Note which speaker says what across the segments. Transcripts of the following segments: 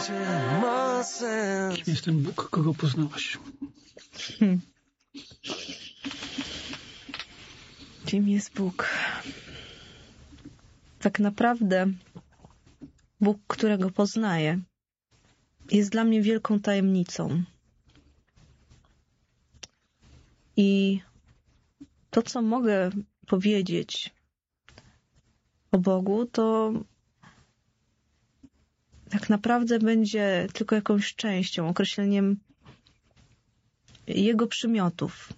Speaker 1: Kim jest ten Bóg, kogo poznałaś?
Speaker 2: Kim jest Bóg? Tak naprawdę Bóg, którego poznaję, jest dla mnie wielką tajemnicą. I to, co mogę powiedzieć o Bogu, to tak naprawdę będzie tylko jakąś częścią, określeniem Jego przymiotów.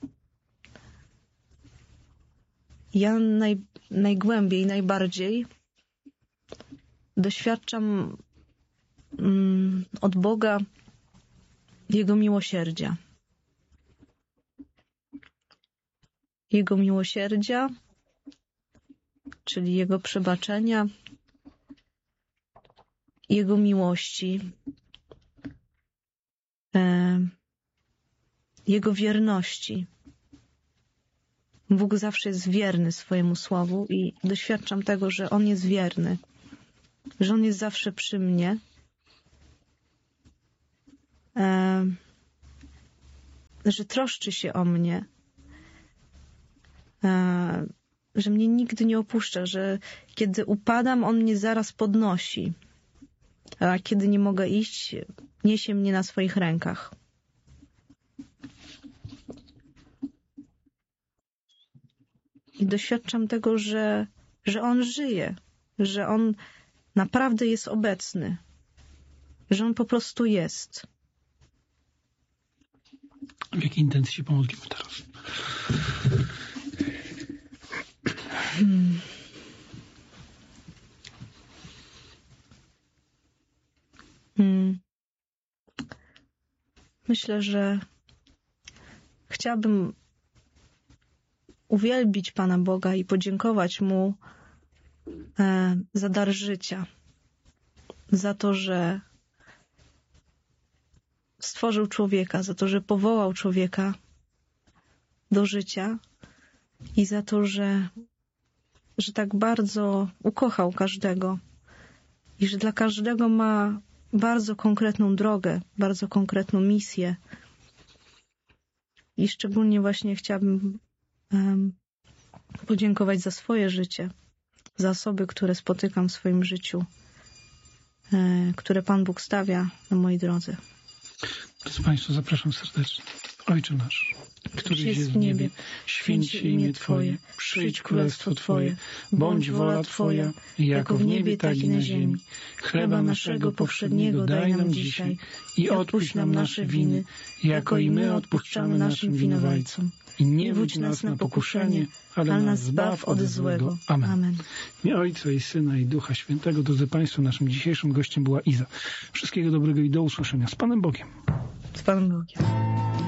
Speaker 2: Ja najgłębiej, najbardziej doświadczam od Boga Jego miłosierdzia. Jego miłosierdzia, czyli Jego przebaczenia, Jego miłości, Jego wierności. Bóg zawsze jest wierny swojemu słowu i doświadczam tego, że On jest wierny, że On jest zawsze przy mnie, że troszczy się o mnie, że mnie nigdy nie opuszcza, że kiedy upadam, On mnie zaraz podnosi, a kiedy nie mogę iść, niesie mnie na swoich rękach. I doświadczam tego, że On żyje, że On naprawdę jest obecny, że On po prostu jest.
Speaker 1: W jakiej intencji się pomodlimy teraz?
Speaker 2: Myślę, że chciałabym uwielbić Pana Boga i podziękować Mu za dar życia, za to, że stworzył człowieka, za to, że powołał człowieka do życia i za to, że tak bardzo ukochał każdego i że dla każdego ma bardzo konkretną drogę, bardzo konkretną misję. I szczególnie właśnie chciałabym podziękować za swoje życie, za osoby, które spotykam w swoim życiu, które Pan Bóg stawia na mojej drodze.
Speaker 1: Drodzy Państwo, zapraszam serdecznie. Ojcze nasz, któryś jest w niebie, święć się imię Twoje, przyjdź królestwo Twoje, bądź wola Twoja, jako w niebie, tak i na ziemi. Chleba naszego powszedniego daj nam dzisiaj i odpuść nam nasze winy, jako i my odpuszczamy naszym winowajcom. I nie wódź nas na pokuszenie, ale nas zbaw od złego. Amen. W imię Ojca i Syna i Ducha Świętego. Drodzy Państwo, naszym dzisiejszym gościem była Iza. Wszystkiego dobrego i do usłyszenia. Z Panem Bogiem.
Speaker 2: Z Panem Bogiem.